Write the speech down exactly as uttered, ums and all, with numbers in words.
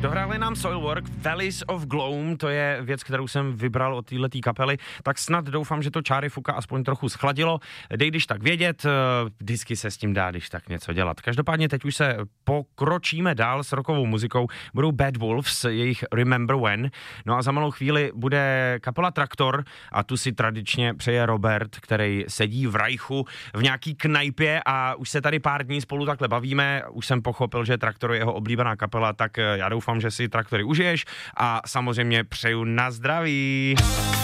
Dohráli nám Soilwork, Valleys of Gloom, to je věc, kterou jsem vybral od této kapely, tak snad doufám, že to čáry Fuka aspoň trochu schladilo. Dej když tak vědět, vždycky se s tím dá, když tak něco dělat. Každopádně teď už se pokročíme dál s rockovou muzikou, budou Bad Wolves, jejich Remember When, no a za malou chvíli bude kapela Traktor a tu si tradičně přeje Robert, který sedí v Rajchu v nějaký knajpě a už se tady pár dní spolu takhle bavíme, už jsem pochopil, že Traktor je jeho oblíbená kapela, tak já doufám, že si Traktory užiješ a samozřejmě přeju na zdraví.